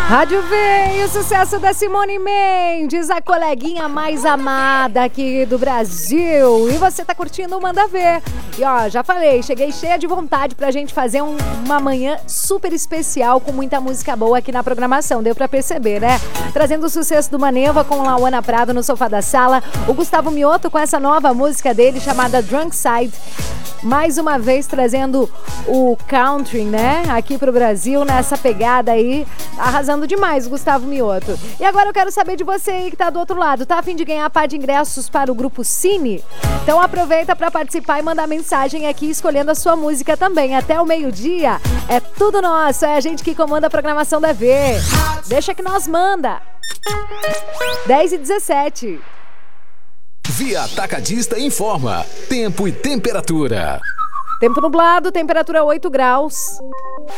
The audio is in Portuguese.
Rádio Vem, o sucesso da Simone Mendes, a coleguinha mais amada aqui do Brasil. E você tá curtindo o Manda Ver. E ó, já falei, cheguei cheia de vontade pra gente fazer uma manhã super especial com muita música boa aqui na programação. Deu pra perceber, né? Trazendo o sucesso do Maneva com Lauana Prado no sofá da sala. O Gustavo Mioto com essa nova música dele chamada Drunk Side. Mais uma vez trazendo o country, né? Aqui pro Brasil, nessa pegada aí. Arrasando demais, Gustavo Mioto. E agora eu quero saber de você aí que tá do outro lado. Tá a fim de ganhar par de ingressos para o Grupo Cine? Então aproveita para participar e mandar mensagem aqui escolhendo a sua música também. Até o meio-dia é tudo nosso. É a gente que comanda a programação da V. Deixa que nós manda. 10h17. Via Atacadista informa. Tempo e temperatura. Tempo nublado, temperatura 8 graus.